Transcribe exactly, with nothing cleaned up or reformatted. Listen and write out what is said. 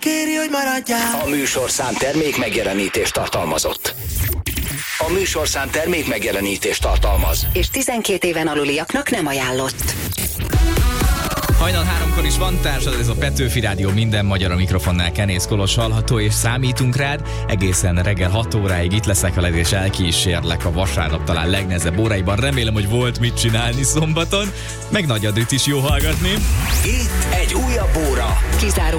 Kéri, hogy maradjál. A műsorszám termék megjelenítést tartalmazott. A műsorszám termék megjelenítést tartalmaz. És tizenkét éven aluliaknak nem ajánlott. Hajnal háromkor is van társad, ez a Petőfi Rádió, minden magyar a mikrofonnál, Kenész Kolos hallható, és számítunk rád. Egészen reggel hat óráig itt leszek veled, és elkísérlek a vasárnap talán legnehezebb óráiban. Remélem, hogy volt mit csinálni szombaton, meg Nagy Adrit is jó hallgatni. Itt egy újabb óra. Kizáró